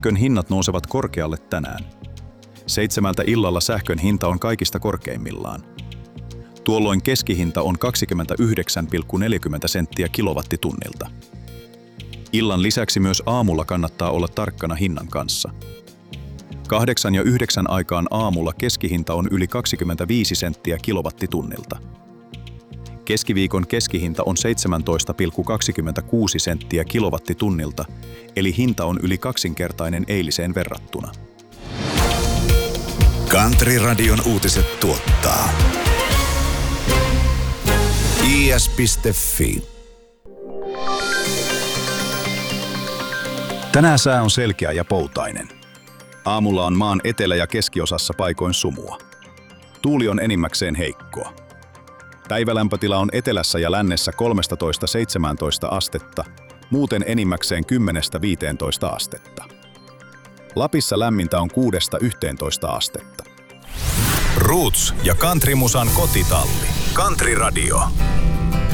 Sähkön hinnat nousevat korkealle tänään. 7 illalla sähkön hinta on kaikista korkeimmillaan. Tuolloin keskihinta on 29,40 senttiä kilowattitunnilta. Illan lisäksi myös aamulla kannattaa olla tarkkana hinnan kanssa. 8 ja 9 aikaan aamulla keskihinta on yli 25 senttiä kilowattitunnilta. Keskiviikon keskihinta on 17,26 senttiä kilowattitunnilta, eli hinta on yli kaksinkertainen eiliseen verrattuna. Country-radion uutiset tuottaa is.fi. Tänään sää on selkeä ja poutainen. Aamulla on maan etelä- ja keskiosassa paikoin sumua. Tuuli on enimmäkseen heikkoa. Päivälämpötila on etelässä ja lännessä 13–17 astetta, muuten enimmäkseen 10–15 astetta. Lapissa lämmintä on 6–11 astetta. Roots ja countrymusan kotitalli. Country Radio.